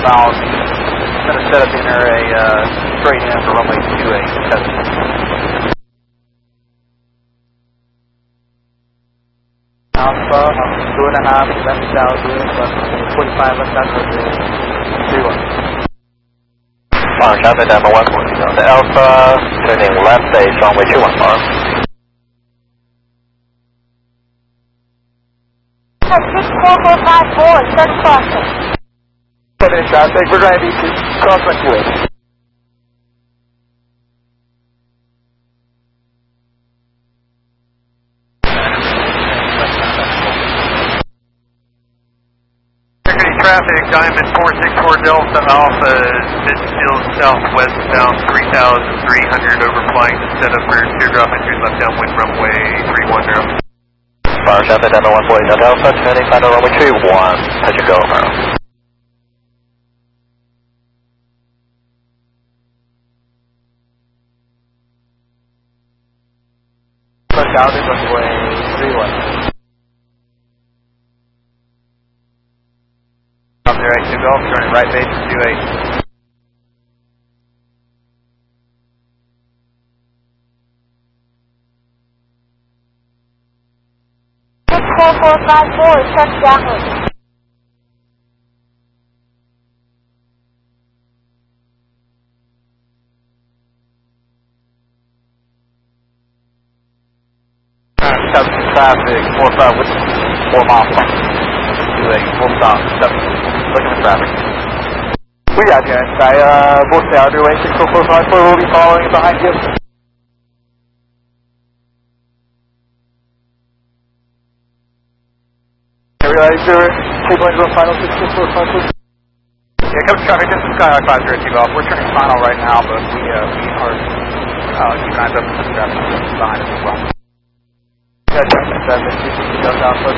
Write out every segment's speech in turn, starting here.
about, I'm going to set up to enter a straight in for runway 28. Alpha, 2.5, left south, 45 left south, 31. Fire traffic, Denver 140, Delta Alpha, turning left base, runway 21, far. 64454, start crossing. 7 in traffic, we're going to be crossing 28. Traffic, Diamond 464 Delta Alpha, midfield southwest bound 3,300, overflying to set up for teardrop entry left downwind runway 310. Fire traffic, Denver 140, Delta Alpha, turning final runway 21, touch and go, fire. Left out, runway 31. Direct to Gulf, turning right base to 28. Six 4454, start downwind. Substance traffic, 45 with 4 miles from 28, full stop, substance. Looking for traffic. We got you, Sky. We'll stay out of your way. 64454 will be following behind you. I realize you're cabling to a final 64454. Yeah, coach traffic, this is Skyhawk 502 Golf. We're turning final right now, but we are keeping eyes open for the traffic behind us as well. Yeah, traffic, 260 Delta Alpha,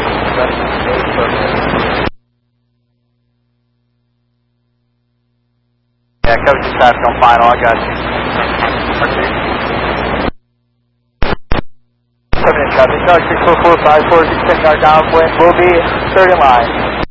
30, Yeah, coach is traffic on final, I got you. R2. 7 in traffic, 64454, 610 yard downwind, will be 30 line.